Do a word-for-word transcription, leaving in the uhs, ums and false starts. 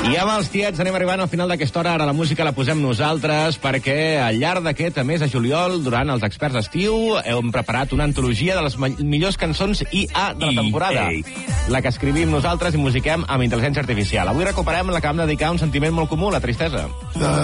I amb els tiets anem arribant al final d'aquesta hora. Ara la música la posem nosaltres perquè al llarg d'aquest mes de juliol, durant els experts d'estiu, hem preparat una antologia de les millors cançons I A de la temporada. La que escrivim nosaltres i musiquem amb intel·ligència artificial. Avui recuperem la que vam dedicar a un sentiment molt comú, la tristesa. Uh,